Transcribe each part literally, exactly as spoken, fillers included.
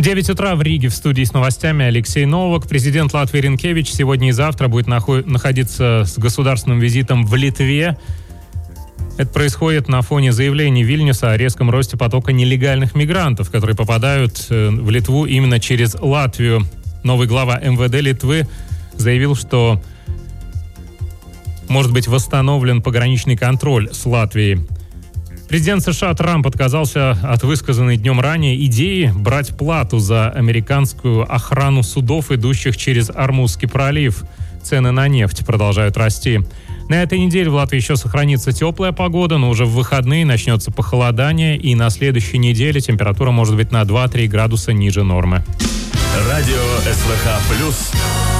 девять утра в Риге. В студии с новостями Алексей Новак. Президент Латвии Ринкевич сегодня и завтра будет нахо- находиться с государственным визитом в Литве. Это происходит на фоне заявлений Вильнюса о резком росте потока нелегальных мигрантов, которые попадают в Литву именно через Латвию. Новый глава эм вэ дэ Литвы заявил, что может быть восстановлен пограничный контроль с Латвией. Президент США Трамп отказался от высказанной днем ранее идеи брать плату за американскую охрану судов, идущих через Ормузский пролив. Цены на нефть продолжают расти. На этой неделе в Латвии еще сохранится теплая погода, но уже в выходные начнется похолодание, и на следующей неделе температура может быть на два-три градуса ниже нормы. Радио эс вэ ха плюс.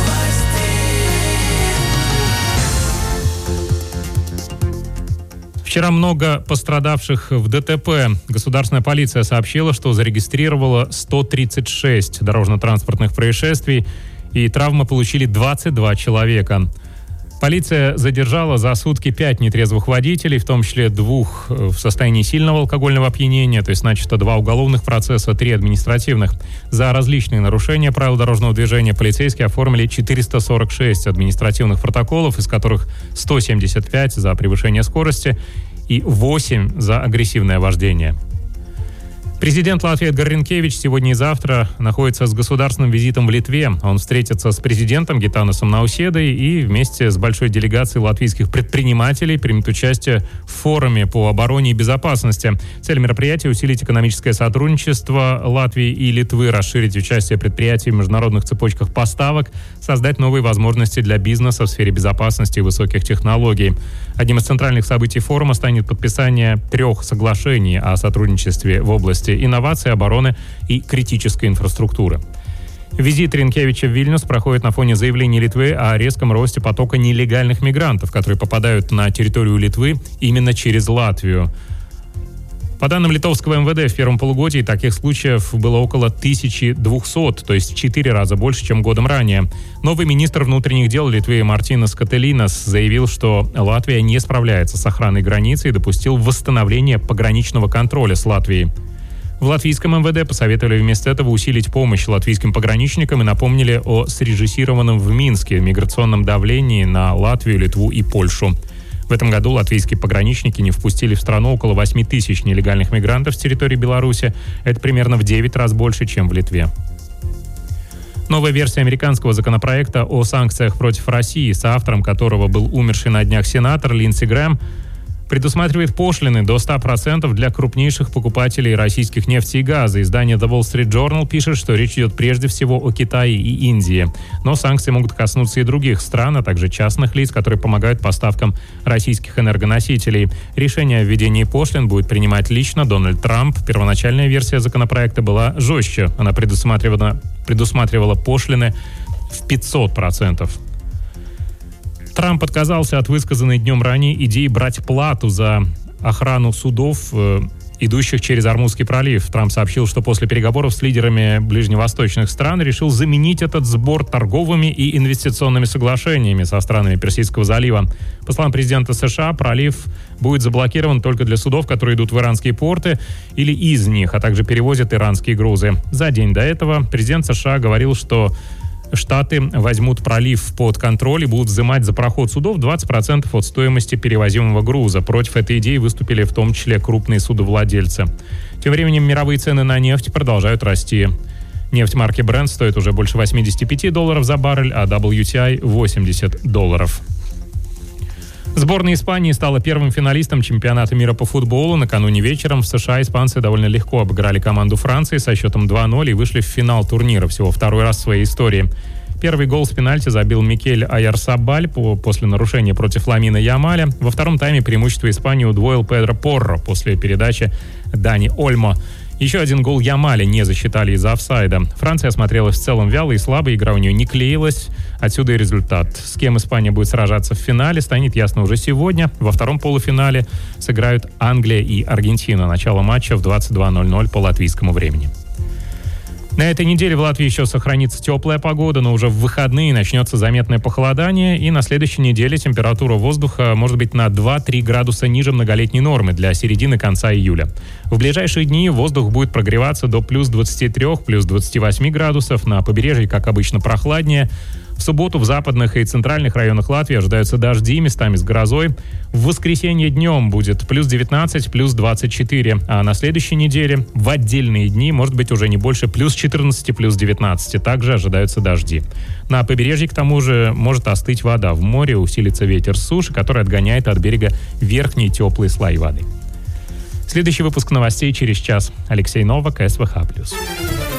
Вчера много пострадавших в дэ тэ пэ. Государственная полиция сообщила, что зарегистрировала сто тридцать шесть дорожно-транспортных происшествий, и травмы получили двадцать два человека. Полиция задержала за сутки пять нетрезвых водителей, в том числе двух в состоянии сильного алкогольного опьянения, то есть, значит, два уголовных процесса, три административных. За различные нарушения правил дорожного движения полицейские оформили четыреста сорок шесть административных протоколов, из которых сто семьдесят пять за превышение скорости и восемь за агрессивное вождение. Президент Латвии Эдгар Ринкевич сегодня и завтра находится с государственным визитом в Литве. Он встретится с президентом Гитанасом Науседой и вместе с большой делегацией латвийских предпринимателей примет участие в форуме по обороне и безопасности. Цель мероприятия — усилить экономическое сотрудничество Латвии и Литвы, расширить участие предприятий в международных цепочках поставок, создать новые возможности для бизнеса в сфере безопасности и высоких технологий. Одним из центральных событий форума станет подписание трех соглашений о сотрудничестве в области инноваций, обороны и критической инфраструктуры. Визит Ринкевича в Вильнюс проходит на фоне заявлений Литвы о резком росте потока нелегальных мигрантов, которые попадают на территорию Литвы именно через Латвию. По данным литовского эм вэ дэ, в первом полугодии таких случаев было около тысяча двести, то есть в четыре раза больше, чем годом ранее. Новый министр внутренних дел Литвы Мартинас Кателинас заявил, что Латвия не справляется с охраной границы и допустил восстановление пограничного контроля с Латвией. В латвийском эм вэ дэ посоветовали вместо этого усилить помощь латвийским пограничникам и напомнили о срежиссированном в Минске миграционном давлении на Латвию, Литву и Польшу. В этом году латвийские пограничники не впустили в страну около восемь тысяч нелегальных мигрантов с территории Беларуси. Это примерно в девять раз больше, чем в Литве. Новая версия американского законопроекта о санкциях против России, соавтором которого был умерший на днях сенатор Линдси Грэм, предусматривает пошлины до ста процентов для крупнейших покупателей российских нефти и газа. Издание The Wall Street Journal пишет, что речь идет прежде всего о Китае и Индии. Но санкции могут коснуться и других стран, а также частных лиц, которые помогают поставкам российских энергоносителей. Решение о введении пошлин будет принимать лично Дональд Трамп. Первоначальная версия законопроекта была жестче. Она предусматривала, предусматривала пошлины в пятьсот процентов. Трамп отказался от высказанной днем ранее идеи брать плату за охрану судов, э, идущих через Ормузский пролив. Трамп сообщил, что после переговоров с лидерами ближневосточных стран решил заменить этот сбор торговыми и инвестиционными соглашениями со странами Персидского залива. По словам президента США, пролив будет заблокирован только для судов, которые идут в иранские порты или из них, а также перевозят иранские грузы. За день до этого президент США говорил, что Штаты возьмут пролив под контроль и будут взимать за проход судов двадцать процентов от стоимости перевозимого груза. Против этой идеи выступили в том числе крупные судовладельцы. Тем временем мировые цены на нефть продолжают расти. Нефть марки Brent стоит уже больше восемьдесят пять долларов за баррель, а дабл ю ти ай – восемьдесят долларов. Сборная Испании стала первым финалистом чемпионата мира по футболу. Накануне вечером в США испанцы довольно легко обыграли команду Франции со счетом два ноль и вышли в финал турнира всего второй раз в своей истории. Первый гол с пенальти забил Микель Ойярсабаль после нарушения против Ламина Ямаля. Во втором тайме преимущество Испании удвоил Педро Порро после передачи Дани Ольмо. Еще один гол Ямаля не засчитали из-за офсайда. Франция смотрелась в целом вяло и слабо, игра у нее не клеилась. Отсюда и результат. С кем Испания будет сражаться в финале, станет ясно уже сегодня. Во втором полуфинале сыграют Англия и Аргентина. Начало матча в двадцать два ноль ноль по латвийскому времени. На этой неделе в Латвии еще сохранится теплая погода, но уже в выходные начнется заметное похолодание, и на следующей неделе температура воздуха может быть на два-три градуса ниже многолетней нормы для середины-конца июля. В ближайшие дни воздух будет прогреваться до плюс двадцати трёх, плюс двадцати восьми градусов, на побережье, как обычно, прохладнее. В субботу в западных и центральных районах Латвии ожидаются дожди, местами с грозой. В воскресенье днем будет плюс девятнадцать, плюс двадцать четыре, а на следующей неделе в отдельные дни может быть уже не больше плюс четырнадцати, плюс девятнадцати. Также ожидаются дожди. На побережье, к тому же, может остыть вода. В море усилится ветер с суши, который отгоняет от берега верхние теплые слои воды. Следующий выпуск новостей через час. Алексей Новак, СВХ+.